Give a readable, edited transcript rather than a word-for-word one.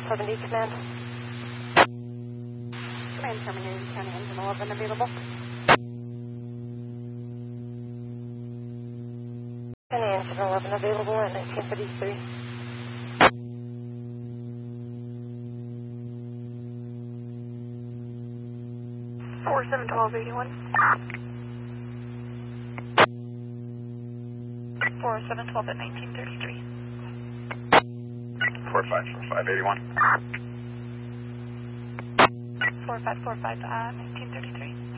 70, command. Command terminated, County Engine 11 available. County Engine 11 available at 1933. Four 71281. 4712 at 1933. 454581. 4545 1933.